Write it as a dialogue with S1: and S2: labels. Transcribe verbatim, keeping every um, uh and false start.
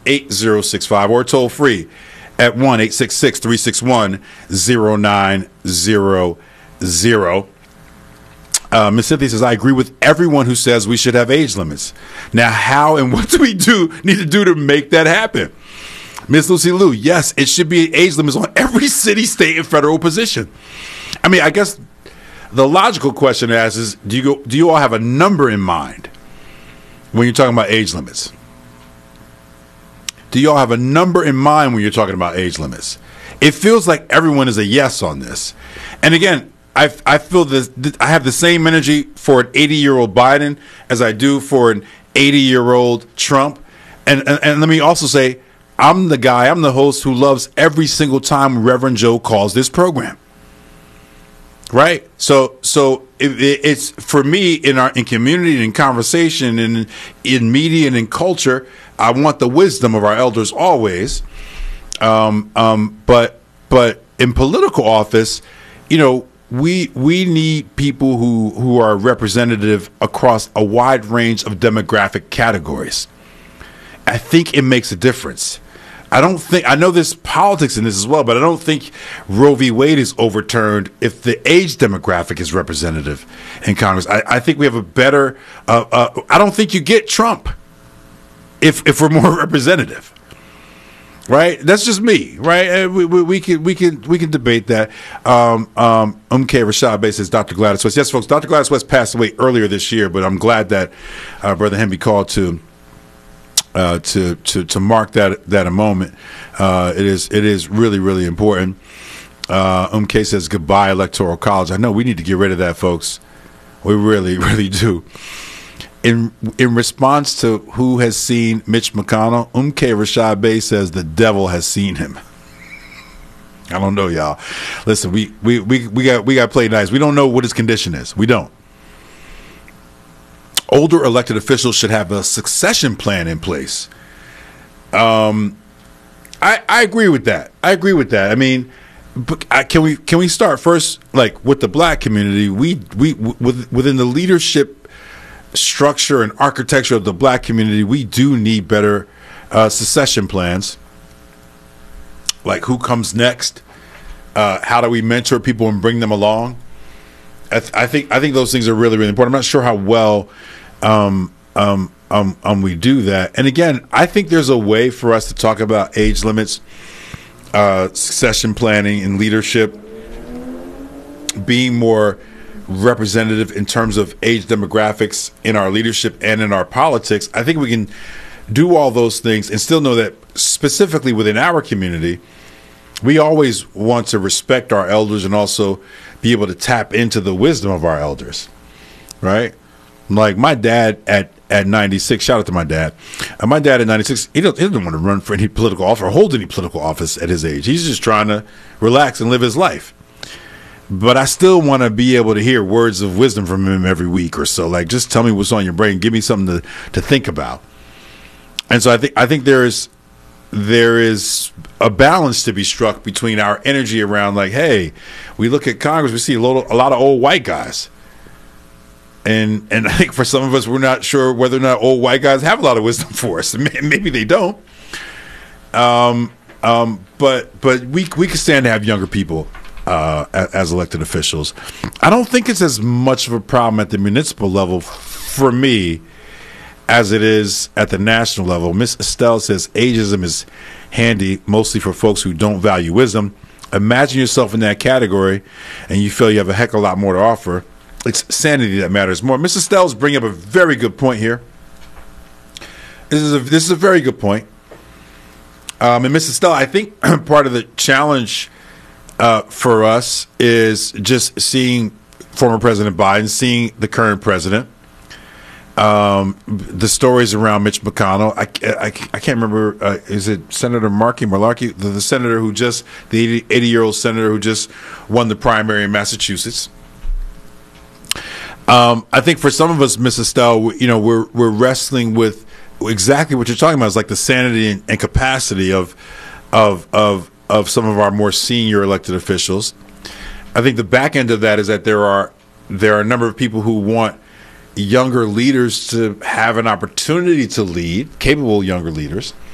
S1: eight zero six five or toll free at one eight six six, three six one, zero nine zero zero. Uh, Miz Cynthia says, I agree with everyone who says we should have age limits. Now, how and what do we do need to do to make that happen? Miz Lucy Liu, yes, it should be age limits on every city, state, and federal position. I mean, I guess the logical question to ask is, do you go, do you all have a number in mind when you're talking about age limits? Do you all have a number in mind when you're talking about age limits? It feels like everyone is a yes on this. And again, I, I feel this, I have the same energy for an eighty-year-old Biden as I do for an eighty-year-old Trump. And, and and let me also say, I'm the guy, I'm the host who loves every single time Reverend Joe calls this program. Right? So so it, it, it's for me in our in community and in conversation and in, in media and in culture, I want the wisdom of our elders always. Um, um, but but in political office, you know, we we need people who, who are representative across a wide range of demographic categories. I think it makes a difference. I don't think, I know there's politics in this as well, but I don't think Roe v. Wade is overturned if the age demographic is representative in Congress. I, I think we have a better, uh, uh, I don't think you get Trump if if we're more representative. Right, that's just me. Right, we, we, we can we can we can debate that. Um, um, M K Rashad Bay says Doctor Gladys West. Yes, folks, Doctor Gladys West passed away earlier this year, but I'm glad that uh, Brother Henry called to uh, to to to mark that that a moment. Uh, it is it is really really important. Uh, M K says goodbye Electoral College. I know we need to get rid of that, folks. We really really do. In in response to who has seen Mitch McConnell, M K Rashad Bay says the devil has seen him. I don't know, y'all. Listen, we we we we got we got to play nice. We don't know what his condition is. We don't. Older elected officials should have a succession plan in place. Um, I I agree with that. I agree with that. I mean, but I, can we can we start first, like with the black community? We we with, within the leadership structure and architecture of the black community, we do need better uh, succession plans. Like who comes next? Uh, how do we mentor people and bring them along? I, th- I think I think those things are really really important. I'm not sure how well um, um, um, um, we do that. And again, I think there's a way for us to talk about age limits, uh, succession planning, and leadership being more representative in terms of age demographics in our leadership and in our politics. I think we can do all those things and still know that specifically within our community, we always want to respect our elders and also be able to tap into the wisdom of our elders, right? Like my dad at, at ninety-six, shout out to my dad. Uh, my dad at ninety-six, he, don't, he doesn't want to run for any political office or hold any political office at his age. He's just trying to relax and live his life. But I still want to be able to hear words of wisdom from him every week or so. Like, just tell me what's on your brain. Give me something to, to think about. And so I think I think there is there is a balance to be struck between our energy around, like, hey, we look at Congress, we see a, little, a lot of old white guys. And and I think for some of us, we're not sure whether or not old white guys have a lot of wisdom for us. Maybe they don't. Um, um, but but we we can stand to have younger people Uh, as elected officials. I don't think it's as much of a problem at the municipal level for me as it is at the national level. Miss Estelle says ageism is handy mostly for folks who don't value wisdom. Imagine yourself in that category and you feel you have a heck of a lot more to offer. It's sanity that matters more. Miss Estelle's bringing up a very good point here. This is a, this is a very good point. Um, and Miss Estelle, I think part of the challenge Uh, for us is just seeing former President Biden, seeing the current president, um, the stories around Mitch McConnell. I, I, I can't remember, uh, is it Senator Markey, Malarkey, the, the senator who just, the eighty-year-old senator who just won the primary in Massachusetts. Um, I think for some of us, Miss Estelle, you know, we're we're wrestling with exactly what you're talking about. It's like the sanity and, and capacity of of of of some of our more senior elected officials. I think the back end of that is that there are there are a number of people who want younger leaders to have an opportunity to lead, capable younger leaders.